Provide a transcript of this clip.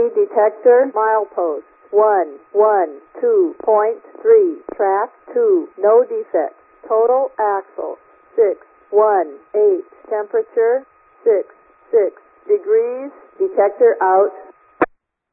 detector milepost 112.3, track 2, no defects. Total axle 618, temperature 66 degrees, detector out.